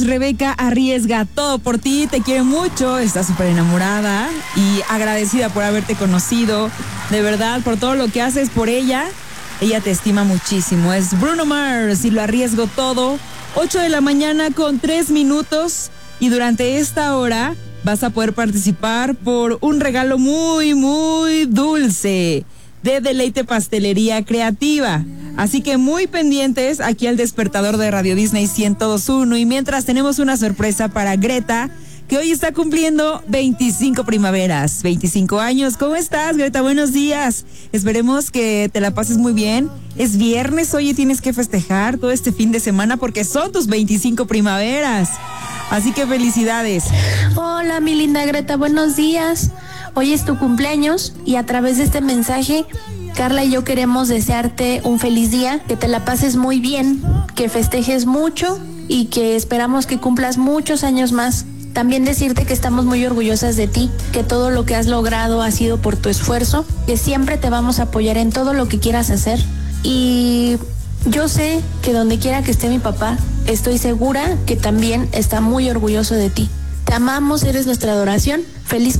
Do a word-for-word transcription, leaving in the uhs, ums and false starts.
Rebeca arriesga todo por ti, te quiere mucho, está súper enamorada y agradecida por haberte conocido, de verdad, por todo lo que haces por ella. Ella te estima muchísimo. Es Bruno Mars y Lo Arriesgo Todo. ocho de la mañana con tres minutos y durante esta hora vas a poder participar por un regalo muy, muy dulce de Deleite Pastelería Creativa. Así que muy pendientes aquí al despertador de Radio Disney ciento dos punto uno. Y mientras tenemos una sorpresa para Greta, que hoy está cumpliendo veinticinco primaveras, veinticinco años. ¿Cómo estás, Greta? Buenos días. Esperemos que te la pases muy bien. Es viernes, oye, tienes que festejar todo este fin de semana porque son tus veinticinco primaveras. Así que felicidades. Hola, mi linda Greta, buenos días. Hoy es tu cumpleaños y a través de este mensaje, Carla y yo queremos desearte un feliz día, que te la pases muy bien, que festejes mucho y que esperamos que cumplas muchos años más. También decirte que estamos muy orgullosas de ti, que todo lo que has logrado ha sido por tu esfuerzo, que siempre te vamos a apoyar en todo lo que quieras hacer. Y yo sé que donde quiera que esté mi papá, estoy segura que también está muy orgulloso de ti. Te amamos, eres nuestra adoración. Feliz